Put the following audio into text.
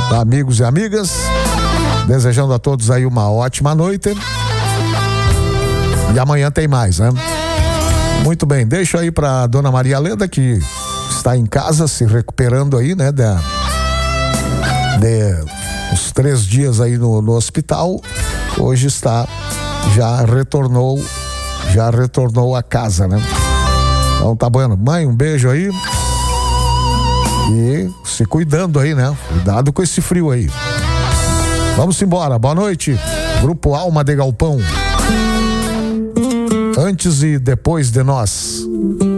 amigos e amigas. Desejando a todos aí uma ótima noite. E amanhã tem mais, né? Muito bem, deixa aí pra Dona Maria Leda, que está em casa se recuperando aí, né? De uns 3 dias aí no hospital. Hoje já retornou a casa, né? Então tá bom. Mãe, um beijo aí. E se cuidando aí, né? Cuidado com esse frio aí. Vamos embora. Boa noite. Grupo Alma de Galpão. Antes e depois de nós.